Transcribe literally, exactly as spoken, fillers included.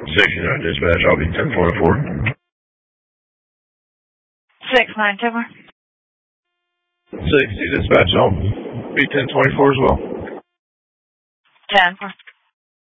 sixty-nine dispatch, I'll be ten twenty-four. six nine, Timber. sixty dispatch, I'll be ten twenty-four as well. ten.